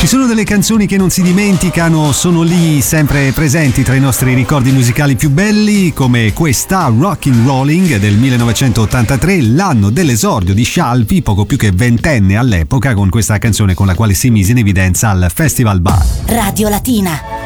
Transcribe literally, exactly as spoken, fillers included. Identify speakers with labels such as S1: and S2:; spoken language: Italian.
S1: Ci sono delle canzoni che non si dimenticano, sono lì sempre presenti tra i nostri ricordi musicali più belli, come questa Rockin' Rolling del millenovecentottantatré, l'anno dell'esordio di Scialpi, poco più che ventenne all'epoca, con questa canzone con la quale si mise in evidenza al Festival Bar.
S2: Radio Latina.